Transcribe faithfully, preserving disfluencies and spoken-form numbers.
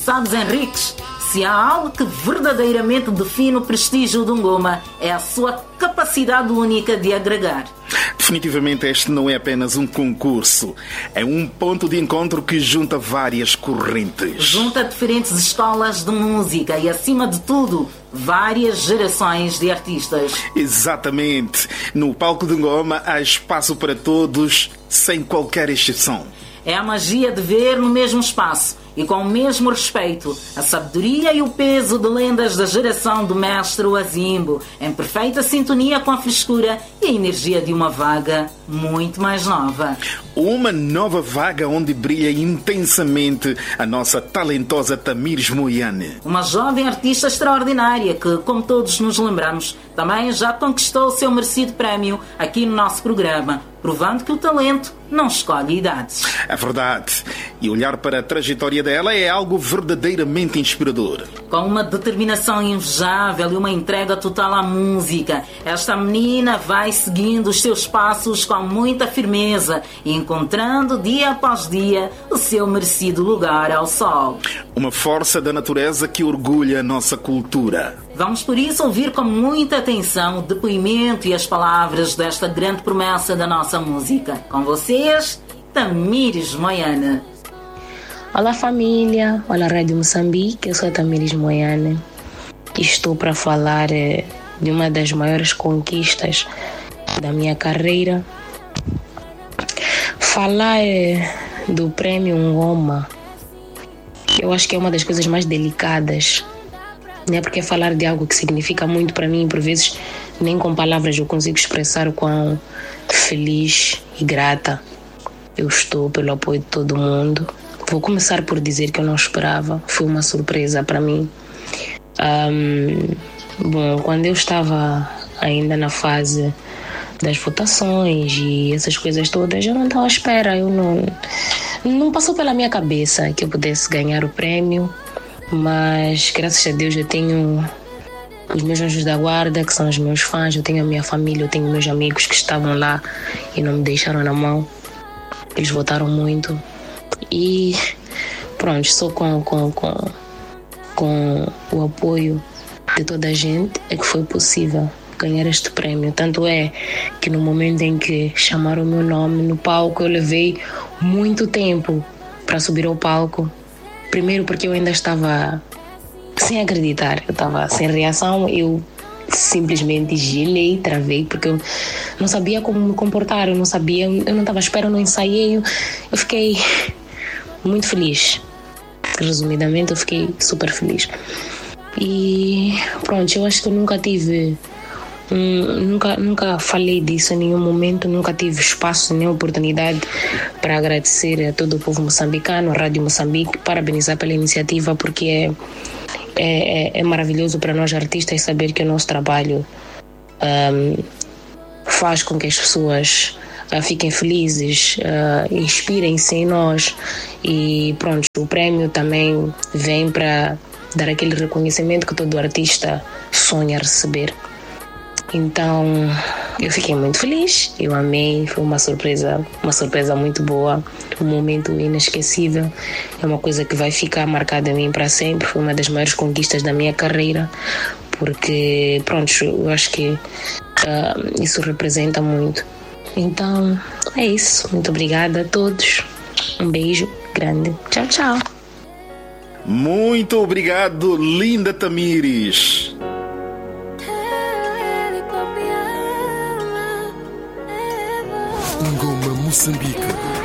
Sabes, Henriques, se há algo que verdadeiramente define o prestígio do Ngoma, é a sua capacidade única de agregar. Definitivamente este não é apenas um concurso, é um ponto de encontro que junta várias correntes. Junta diferentes escolas de música e, acima de tudo, várias gerações de artistas. Exatamente. No palco do Ngoma há espaço para todos, sem qualquer exceção. É a magia de ver no mesmo espaço e com o mesmo respeito a sabedoria e o peso de lendas da geração do mestre Wazimbo, em perfeita sintonia com a frescura e a energia de uma vaga muito mais nova. Uma nova vaga onde brilha intensamente a nossa talentosa Tamires Moiane. Uma jovem artista extraordinária que, como todos nos lembramos, também já conquistou o seu merecido prémio aqui no nosso programa, provando que o talento não escolhe idades. É verdade. E olhar para a trajetória dela é algo verdadeiramente inspirador. Com uma determinação invejável e uma entrega total à música, esta menina vai seguindo os seus passos com muita firmeza e encontrando dia após dia o seu merecido lugar ao sol. Uma força da natureza que orgulha a nossa cultura. Vamos por isso ouvir com muita atenção o depoimento e as palavras desta grande promessa da nossa música. Com vocês, Tamires Moiane. Olá família, olá Rádio Moçambique, eu sou a Tamires Moiane e estou para falar eh, de uma das maiores conquistas da minha carreira. Falar eh, do Prémio Ngoma, eu acho que é uma das coisas mais delicadas, né? Porque é falar de algo que significa muito para mim, por vezes nem com palavras eu consigo expressar o quão feliz e grata eu estou pelo apoio de todo mundo. Vou começar por dizer que eu não esperava, foi uma surpresa para mim. Um, bom, quando eu estava ainda na fase das votações e essas coisas todas, eu não estava à espera, eu não, não passou pela minha cabeça que eu pudesse ganhar o prémio, mas graças a Deus eu tenho os meus anjos da guarda, que são os meus fãs, eu tenho a minha família, eu tenho meus amigos que estavam lá e não me deixaram na mão, eles votaram muito. E pronto, só com, com, com, com o apoio de toda a gente é que foi possível ganhar este prémio. Tanto é que no momento em que chamaram o meu nome no palco, eu levei muito tempo para subir ao palco. Primeiro porque eu ainda estava sem acreditar, eu estava sem reação, eu simplesmente gelei, travei, porque eu não sabia como me comportar, eu não sabia, eu não estava à espera, eu não ensaiei, eu, eu fiquei muito feliz. Resumidamente, eu fiquei super feliz. E pronto, eu acho que eu nunca tive, um, nunca, nunca falei disso em nenhum momento, nunca tive espaço nem oportunidade para agradecer a todo o povo moçambicano, a Rádio Moçambique, parabenizar pela iniciativa, porque é, é, é maravilhoso para nós artistas saber que o nosso trabalho um, faz com que as pessoas Uh, fiquem felizes, uh, inspirem-se em nós e pronto, o prémio também vem para dar aquele reconhecimento que todo artista sonha receber. Então eu fiquei muito feliz, eu amei, foi uma surpresa, uma surpresa muito boa, um momento inesquecível, é uma coisa que vai ficar marcada em mim para sempre, foi uma das maiores conquistas da minha carreira, porque pronto, eu acho que uh, isso representa muito. Então, é isso. Muito obrigada a todos. Um beijo grande. Tchau, tchau. Muito obrigado, linda Tamires. Ngoma Moçambique.